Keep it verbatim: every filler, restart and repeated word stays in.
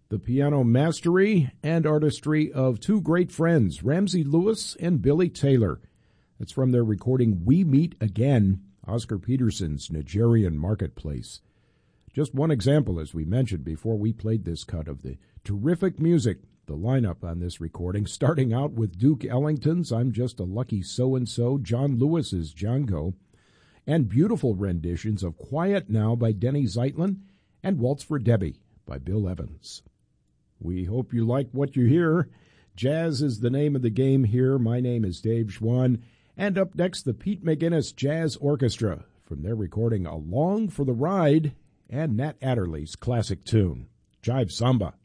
The piano mastery and artistry of two great friends, Ramsey Lewis and Billy Taylor. That's from their recording We Meet Again, Oscar Peterson's Nigerian Marketplace. Just one example, as we mentioned before we played this cut, of the terrific music, the lineup on this recording, starting out with Duke Ellington's I'm Just a Lucky So-and-So, John Lewis's Django, and beautiful renditions of Quiet Now by Denny Zeitlin and Waltz for Debbie by Bill Evans. We hope you like what you hear. Jazz is the name of the game here. My name is Dave Schwann. And up next, the Pete McGinnis Jazz Orchestra from their recording Along for the Ride and Nat Adderley's classic tune, Jive Samba.